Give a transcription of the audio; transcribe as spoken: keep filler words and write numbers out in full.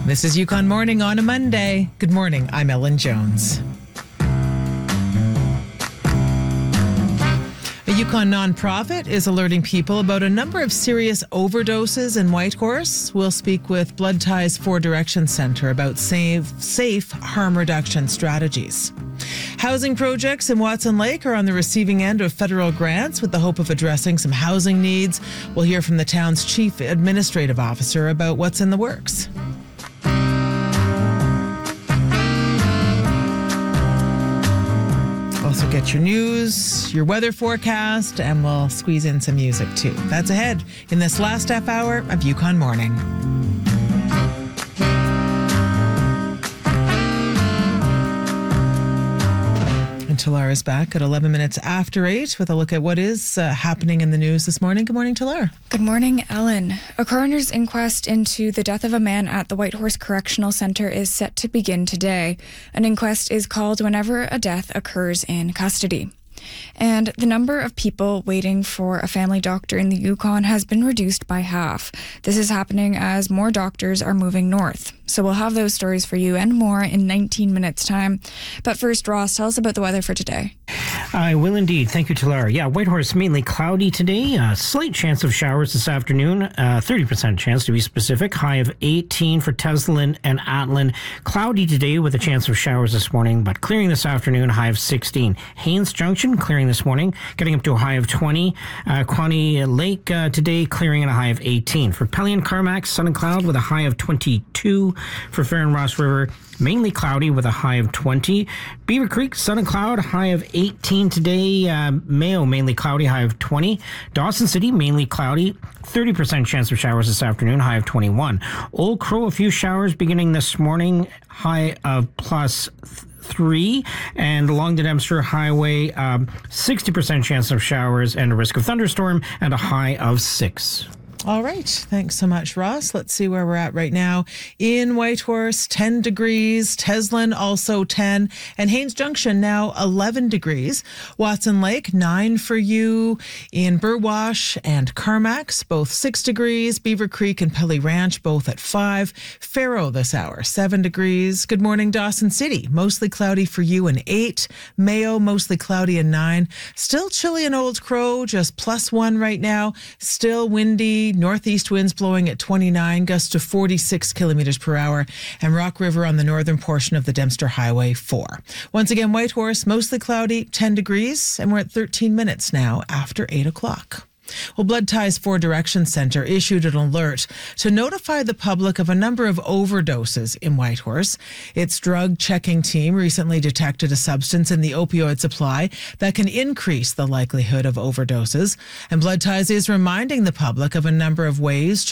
This is Yukon Morning on a Monday. Good morning, I'm Ellen Jones. A Yukon nonprofit is alerting people about a number of serious overdoses in Whitehorse. We'll speak with Blood Ties Four Direction Centre about safe, safe harm reduction strategies. Housing projects in Watson Lake are on the receiving end of federal grants with the hope of addressing some housing needs. We'll hear from the town's chief administrative officer about what's in the works. Also get your news, your weather forecast, and we'll squeeze in some music too. That's ahead in this last half hour of Yukon Morning. And Talar is back at eleven minutes after eight with a look at what is uh, happening in the news this morning. Good morning, Talar. Good morning, Ellen. A coroner's inquest into the death of a man at the Whitehorse Correctional Centre is set to begin today. An inquest is called whenever a death occurs in custody. And the number of people waiting for a family doctor in the Yukon has been reduced by half. This is happening as more doctors are moving north. So we'll have those stories for you and more in nineteen minutes time. But first, Ross, tell us about the weather for today. I will indeed. Thank you, Talara. Yeah, Whitehorse mainly cloudy today. A slight chance of showers this afternoon. Uh, thirty percent chance to be specific. High of eighteen for Teslin and Atlin. Cloudy today with a chance of showers this morning, but clearing this afternoon. High of sixteen. Haines Junction clearing this morning, getting up to a high of twenty. Uh, Quaney Lake uh, today clearing at a high of eighteen. For Pelion Carmack, sun and cloud with a high of twenty-two. For Farron Ross River, mainly cloudy with a high of twenty. Beaver Creek, sun and cloud, high of eighteen today. Uh, Mayo, mainly cloudy, high of twenty. Dawson City, mainly cloudy, thirty percent chance of showers this afternoon, high of twenty-one. Old Crow, a few showers beginning this morning, high of plus three. And along the Dempster Highway, um, sixty percent chance of showers and a risk of thunderstorm and a high of six. All right. Thanks so much, Ross. Let's see where we're at right now. In Whitehorse, ten degrees. Teslin, also ten. And Haines Junction, now eleven degrees. Watson Lake, nine for you. In Burwash and Carmacks, both six degrees. Beaver Creek and Pelly Ranch, both at five. Faro this hour, seven degrees. Good morning, Dawson City. Mostly cloudy for you and eight. Mayo, mostly cloudy and nine. Still chilly in Old Crow, just plus one right now. Still windy. Northeast winds blowing at twenty-nine, gusts to forty-six kilometers per hour, and Rock River on the northern portion of the Dempster Highway, four. Once again, Whitehorse, mostly cloudy, ten degrees, and we're at thirteen minutes now after eight o'clock. Well, Blood Ties Four Direction Centre issued an alert to notify the public of a number of overdoses in Whitehorse. Its drug checking team recently detected a substance in the opioid supply that can increase the likelihood of overdoses. And Blood Ties is reminding the public of a number of ways to